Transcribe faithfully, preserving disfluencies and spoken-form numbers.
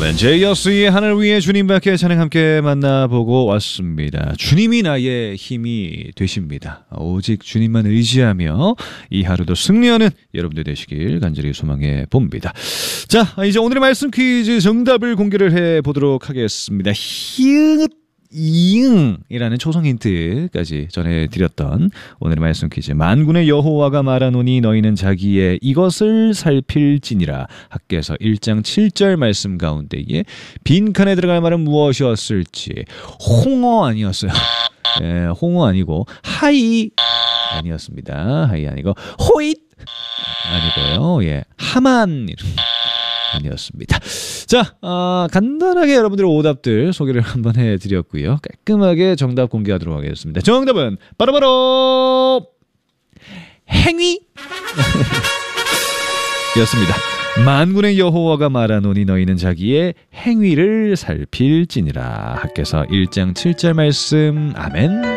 아멘. 제이어스의 하늘 위에 주님밖에 찬양 함께 만나보고 왔습니다. 주님이 나의 힘이 되십니다. 오직 주님만 의지하며 이 하루도 승리하는 여러분들 되시길 간절히 소망해 봅니다. 자, 이제 오늘의 말씀 퀴즈 정답을 공개를 해보도록 하겠습니다. 히읗 이응이라는 초성 힌트까지 전해드렸던 오늘의 말씀 퀴즈. 만군의 여호와가 말하노니 너희는 자기의 이것을 살필지니라. 학개서 일 장 칠 절 말씀 가운데에 빈칸에 들어갈 말은 무엇이었을지. 홍어 아니었어요. 예, 홍어 아니고 하이 아니었습니다. 하이 아니고 호잇 아니고요. 예, 하만 아니었습니다. 자, 어, 간단하게 여러분들의 오답들 소개를 한번 해드렸고요. 깔끔하게 정답 공개하도록 하겠습니다. 정답은 바로바로 행위 였습니다. 만군의 여호와가 말하노니 너희는 자기의 행위를 살필지니라. 학개서 일 장 칠 절 말씀. 아멘.